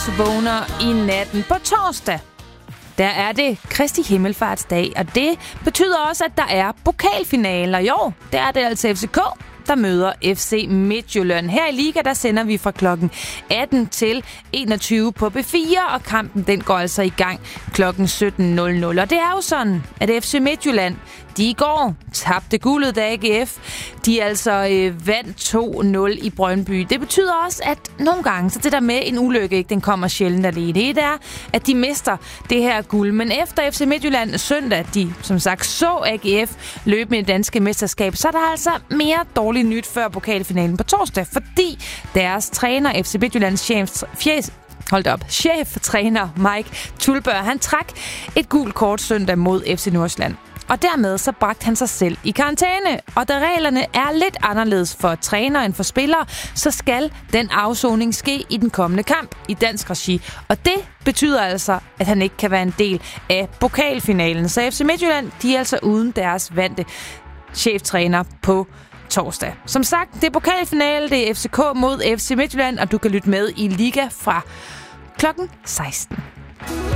os vågner i natten på torsdag. Der er det Kristi Himmelfartsdag, og det betyder også, at der er pokalfinaler. Jo, det er det altså FCK, der møder FC Midtjylland. Her i Liga, der sender vi fra klokken 18 til 21 på B4, og kampen den går altså i gang klokken 17.00. Og det er jo sådan, at FC Midtjylland, de i går tabte guldet, da AGF de altså vandt 2-0 i Brøndby. Det betyder også, at nogle gange, så det der med en ulykke, ikke, den kommer sjældent alene. Det er, at de mister det her guld. Men efter FC Midtjylland søndag, de som sagt så AGF løbe med det danske mesterskab, så er der altså mere dårligt nyt før pokalfinalen på torsdag, fordi deres træner, FC Midtjyllands cheftræner Mike Tulbør, han trak et gult kort søndag mod FC Nordsjælland. Og dermed så bragte han sig selv i karantæne. Og da reglerne er lidt anderledes for træner end for spillere, så skal den afsoning ske i den kommende kamp i dansk regi. Og det betyder altså, at han ikke kan være en del af pokalfinalen. Så FC Midtjylland, de er altså uden deres vante cheftræner på torsdag. Som sagt, det er pokalfinale, det er FCK mod FC Midtjylland, og du kan lytte med i Liga fra klokken 16.